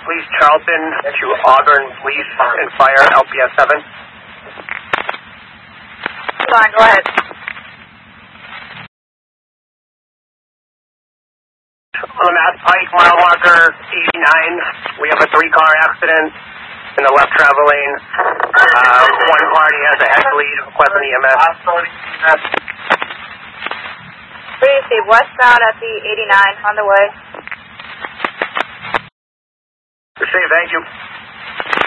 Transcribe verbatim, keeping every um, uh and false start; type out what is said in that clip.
Police Charlton to Auburn Police and Fire L P S seven. Fine, go ahead. On the Mass Pike, mile marker eighty-nine, we have a three-car accident in the left travel lane. Uh, one party has a head bleed, requesting E M S. Please see westbound at the eighty-nine on the way. Receive, thank you.